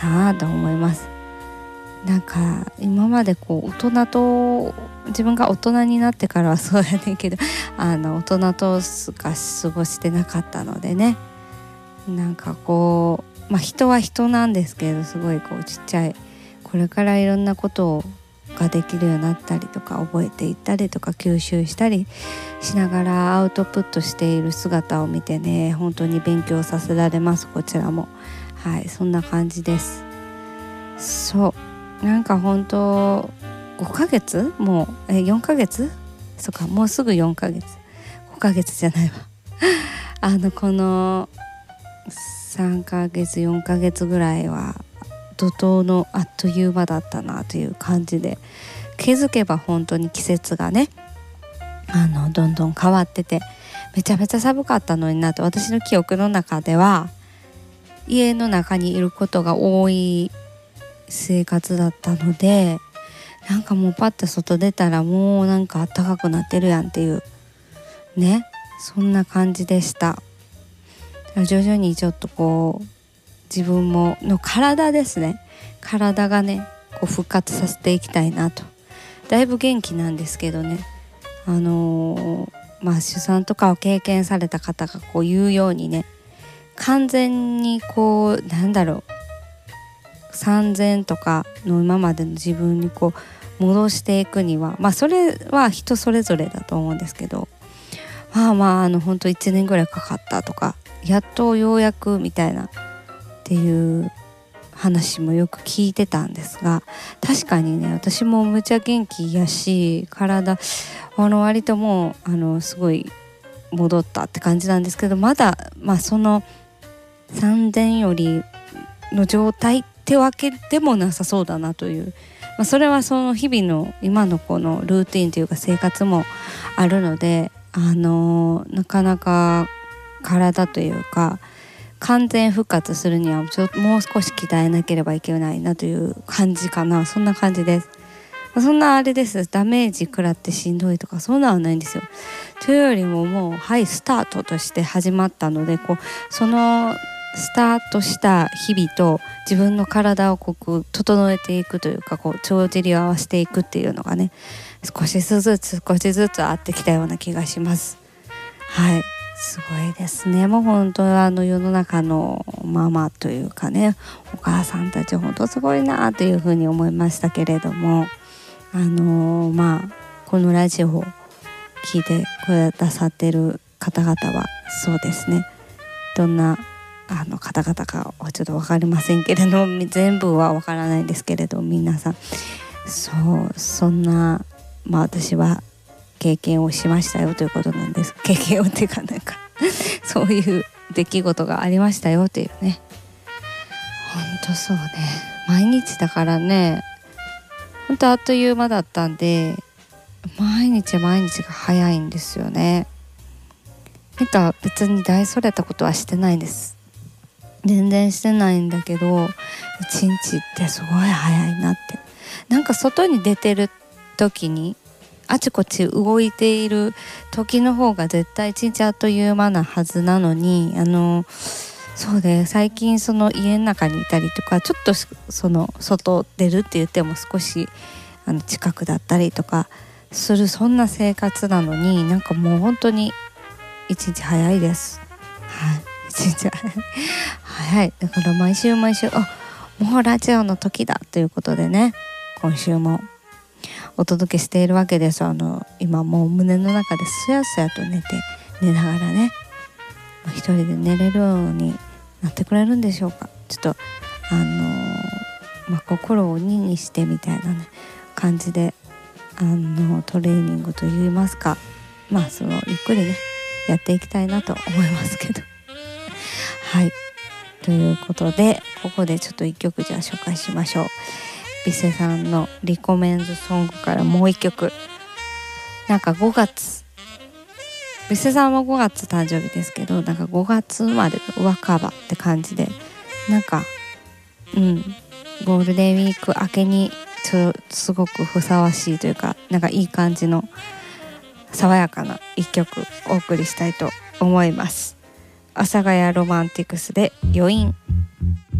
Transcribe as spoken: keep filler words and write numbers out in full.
なと思います。なんか今までこう大人と自分が大人になってからはそうやねんけどあの大人としか過ごしてなかったのでね、なんかこう、まあ、人は人なんですけど、すごいこうちっちゃいこれからいろんなことができるようになったりとか、覚えていったりとか吸収したりしながらアウトプットしている姿を見てね、本当に勉強させられます。こちらもはい、そんな感じです。そうなんか本当ごかげつもうえよんかげつそうか、もうすぐよんかげつごかげつじゃないわあのこのさんかげつよんかげつぐらいは怒涛のあっという間だったなという感じで、気づけば本当に季節がねあのどんどん変わってて、めちゃめちゃ寒かったのになと私の記憶の中では、家の中にいることが多い生活だったので、なんかもうパッと外出たらもうなんか暖かくなってるやんっていうね、そんな感じでした。徐々にちょっとこう自分もの体ですね、体がねこう復活させていきたいなと。だいぶ元気なんですけどね、あのー、まあ出産とかを経験された方がこう言うようにね、完全にこうなんだろう産前とかの今までの自分にこう戻していくには、まあそれは人それぞれだと思うんですけど、まあまああの本当いちねんぐらいかかったとか、やっとようやくみたいなっていう話もよく聞いてたんですが、確かにね私もむちゃ元気やし、体あの割ともうあのすごい戻ったって感じなんですけど、まだまあその産前よりの状態ってわけでもなさそうだなという、まあ、それはその日々の今のこのルーティンというか生活もあるので、あのー、なかなか体というか完全復活するにはちょもう少し鍛えなければいけないなという感じかな。そんな感じです。そんなあれです。ダメージ食らってしんどいとかそんなはないんですよ。というよりももうはいスタートとして始まったので、こうそのスタートした日々と自分の体をこう整えていくというか、こう帳尻を合わせていくっていうのがね、少しずつ少しずつ合ってきたような気がします。はい、すごいですね。もう本当あの世の中のママというかね、お母さんたち本当すごいなというふうに思いましたけれども、あのー、まあこのラジオを聞いてくださってる方々はそうですね、どんなあの方々かはちょっと分かりませんけれども、全部は分からないんですけれど、皆さんそうそんなまあ私は経験をしましたよということなんです。経験をっていうかなんかそういう出来事がありましたよというね。ほんとそうね、毎日だからね、ほんとあっという間だったんで、毎日毎日が早いんですよね。なんか別に大それたことはしてないんです。全然してないんだけど、一日ってすごい早いなって。なんか外に出てる時にあちこち動いている時の方が絶対一日あっという間なはずなのに、あのそうで最近その家の中にいたりとか、ちょっとその外出るって言っても少しあの近くだったりとかする、そんな生活なのに、なんかもう本当に一日早いです。はい、一日早い早い。だから毎週毎週あもうラジオの時だということでね、今週もお届けしているわけです。あの今もう胸の中ですやすやと寝て寝ながらね、一人で寝れるようになってくれるんでしょうか。ちょっとあのー、まあ、心を鬼にしてみたいなね感じで、あのトレーニングといいますか、まあそのゆっくりねやっていきたいなと思いますけどはい、ということでここでちょっと一曲じゃあ紹介しましょう。ビセさんのリコメンズソングからもう一曲。なんかごがつ、ビセさんはごがつ誕生日ですけど、なんかごがつ生まれの若葉って感じで、なんかうんゴールデンウィーク明けにちょすごくふさわしいというか、なんかいい感じの爽やかな一曲お送りしたいと思います。阿佐ヶ谷ロマンティクスで余韻。